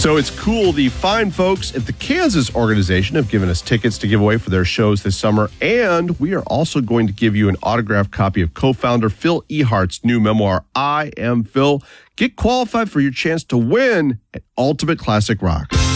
So it's cool. The fine folks at the Kansas organization have given us tickets to give away for their shows this summer. And we are also going to give you an autographed copy of co-founder Phil Ehart's new memoir, I Am Phil. Get qualified for your chance to win at Ultimate Classic Rock.